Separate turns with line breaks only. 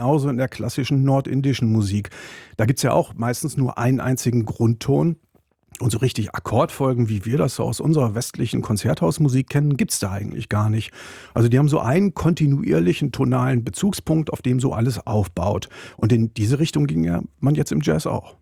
genauso in der klassischen nordindischen Musik. Da gibt's ja auch meistens nur einen einzigen Grundton. Und so richtig Akkordfolgen, wie wir das so aus unserer westlichen Konzerthausmusik kennen, gibt's da eigentlich gar nicht. Also die haben so einen kontinuierlichen tonalen Bezugspunkt, auf dem so alles aufbaut. Und in diese Richtung ging ja man jetzt im Jazz auch.